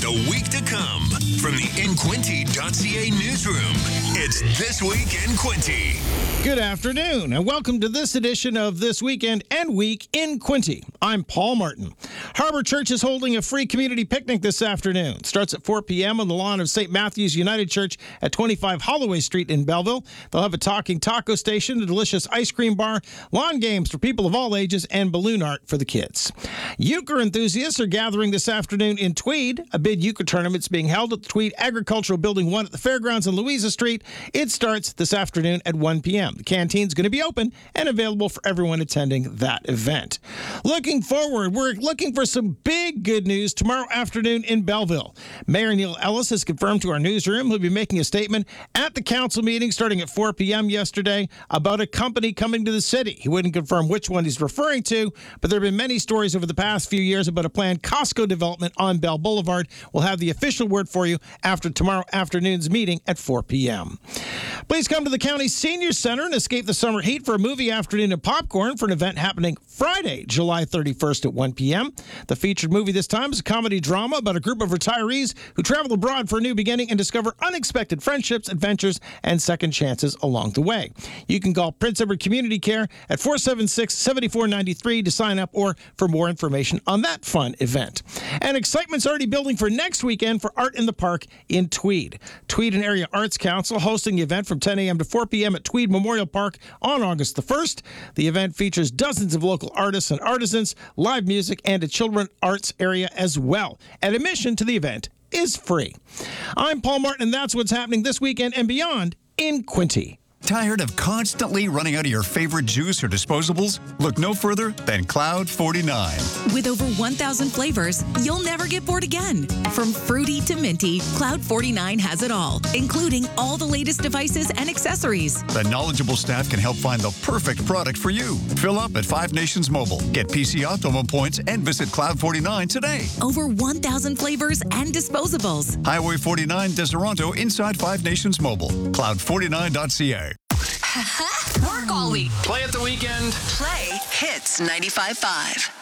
the week to come. From the InQuinty.ca newsroom, it's This Week in Quinty. Good afternoon, and welcome to this edition of This Weekend and Week in Quinty. I'm Paul Martin. Harbor Church is holding a free community picnic this afternoon. It starts at 4 p.m. on the lawn of St. Matthew's United Church at 25 Holloway Street in Belleville. They'll have a talking taco station, a delicious ice cream bar, lawn games for people of all ages, and balloon art for the kids. Euchre enthusiasts are gathering this afternoon in Tweed. A big euchre tournament is being held at the Tweed Agricultural Building 1 at the Fairgrounds on Louisa Street. It starts this afternoon at 1 p.m. The canteen's going to be open and available for everyone attending that event. Looking forward, we're looking for some big good news tomorrow afternoon in Belleville. Mayor Neil Ellis has confirmed to our newsroom he'll be making a statement at the council meeting starting at 4 p.m. yesterday about a company coming to the city. He wouldn't confirm which one he's referring to, but there have been many stories over the past few years about a planned Costco development on Bell Boulevard. We'll have the official word for you after tomorrow afternoon's meeting at 4 p.m. Please come to the County Senior Center and escape the summer heat for a movie afternoon and popcorn for an event happening Friday, July 31st at 1 p.m. The featured movie this time is a comedy drama about a group of retirees who travel abroad for a new beginning and discover unexpected friendships, adventures, and second chances along the way. You can call Prince Edward Community Care at 476-7493 to sign up or for more information on that fun event. And excitement's already building for next weekend for Art in the Park in Tweed. Tweed and Area Arts Council hosting the event from 10 a.m. to 4 p.m. at Tweed Memorial Park on August the 1st. The event features dozens of local artists and artisans, live music, and a children's arts area as well. And admission to the event is free. I'm Paul Martin, and that's what's happening this weekend and beyond in Quinty. Tired of constantly running out of your favorite juice or disposables? Look no further than Cloud 49. With over 1,000 flavors, you'll never get bored again. From fruity to minty, Cloud 49 has it all, including all the latest devices and accessories. The knowledgeable staff can help find the perfect product for you. Fill up at Five Nations Mobile. Get PC Optimum points and visit Cloud 49 today. Over 1,000 flavors and disposables. Highway 49, Deseronto, inside Five Nations Mobile. Cloud49.ca. Work all week. Play at the weekend. Play Hits 95.5.